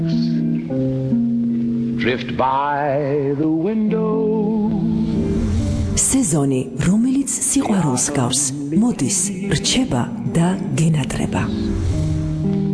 Drift by the window. სეზონი, რომელიც სიყვარულს გავს, მოდის, რჩება და გენატრება.